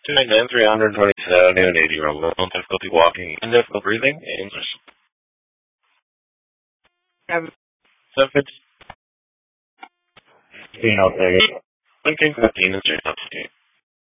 299, 327, and 80-year-old woman, difficulty walking and difficult breathing, English. 750. 15, I'll take it. Blinking 15 is 3